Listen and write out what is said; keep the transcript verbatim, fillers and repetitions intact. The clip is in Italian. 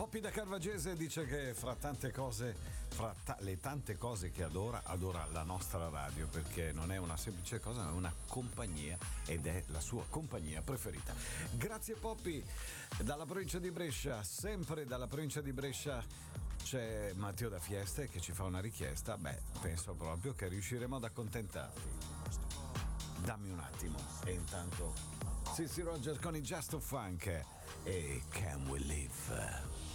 Poppy da Carvagese dice che fra tante cose, fra ta- le tante cose che adora, adora la nostra radio, perché non è una semplice cosa, ma è una compagnia ed è la sua compagnia preferita. Grazie Poppy. Dalla provincia di Brescia, sempre dalla provincia di Brescia, c'è Matteo da Fieste che ci fa una richiesta. Beh, penso proprio che riusciremo ad accontentarti. Dammi un attimo. E intanto Sissy Rogers con i Just of Funk e Can We Live?